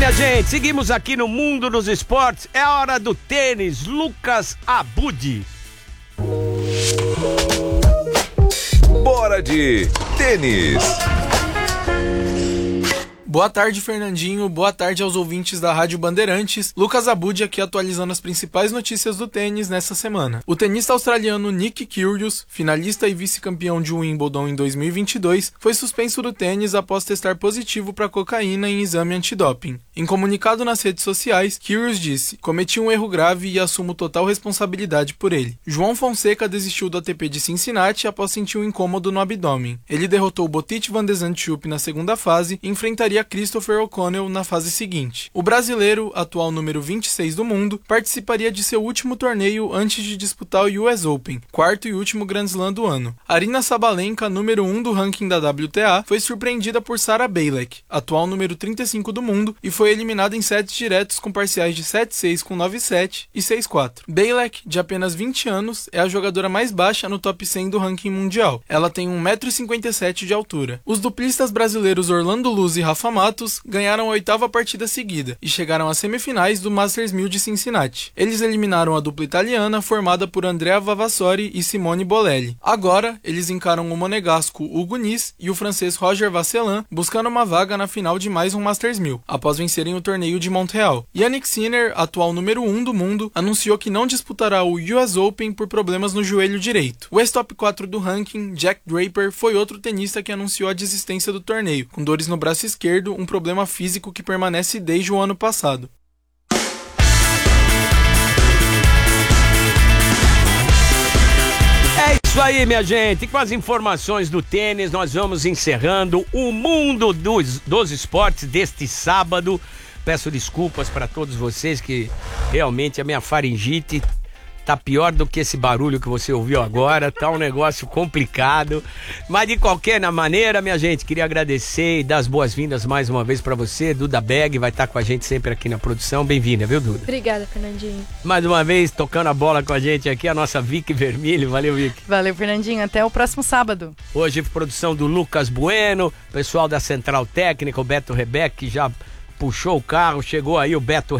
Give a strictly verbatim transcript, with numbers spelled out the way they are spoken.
minha gente, seguimos aqui no Mundo dos Esportes. É hora do tênis. Lucas Abud. Bora de tênis. Boa tarde, Fernandinho. Boa tarde aos ouvintes da Rádio Bandeirantes. Lucas Abud aqui atualizando as principais notícias do tênis nessa semana. O tenista australiano Nick Kyrgios, finalista e vice-campeão de Wimbledon em dois mil e vinte e dois, foi suspenso do tênis após testar positivo para cocaína em exame antidoping. Em comunicado nas redes sociais, Kyrgios disse: "Cometi um erro grave e assumo total responsabilidade por ele." João Fonseca desistiu do A T P de Cincinnati após sentir um incômodo no abdômen. Ele derrotou Botic van de Zandschulp na segunda fase e enfrentaria Christopher O'Connell na fase seguinte. O brasileiro, atual número vinte e seis do mundo, participaria de seu último torneio antes de disputar o U S Open, quarto e último Grand Slam do ano. Aryna Sabalenka, número um do ranking da W T A, foi surpreendida por Sara Bielek, atual número trinta e cinco do mundo, e foi eliminada em sets diretos com parciais de sete a seis com nove a sete e seis a quatro. Bielek, de apenas vinte anos, é a jogadora mais baixa no top cem do ranking mundial. Ela tem um metro e cinquenta e sete de altura. Os duplistas brasileiros Orlando Luz e Rafa Matos ganharam a oitava partida seguida e chegaram às semifinais do Masters mil de Cincinnati. Eles eliminaram a dupla italiana formada por Andrea Vavassori e Simone Bolelli. Agora, eles encaram o monegasco Hugo Nis e o francês Roger Vasselin, buscando uma vaga na final de mais um Masters mil, após vencerem o torneio de Montreal. Jannik Sinner, atual número um do mundo, anunciou que não disputará o U S Open por problemas no joelho direito. O ex-top quatro do ranking, Jack Draper, foi outro tenista que anunciou a desistência do torneio, com dores no braço esquerdo, um problema físico que permanece desde o ano passado. É isso aí, minha gente. E com as informações do tênis, nós vamos encerrando o Mundo dos, dos Esportes deste sábado. Peço desculpas para todos vocês que realmente a minha faringite tá pior do que esse barulho que você ouviu agora, tá um negócio complicado, mas de qualquer maneira, minha gente, queria agradecer e dar as boas-vindas mais uma vez pra você. Duda Beg vai estar com a gente sempre aqui na produção, bem-vinda, viu, Duda? Obrigada, Fernandinho. Mais uma vez, tocando a bola com a gente aqui, a nossa Vicky Vermelho, valeu, Vicky. Valeu, Fernandinho, até o próximo sábado. Hoje, produção do Lucas Bueno, pessoal da Central Técnica, o Beto Rebeck, que já puxou o carro, chegou aí o Beto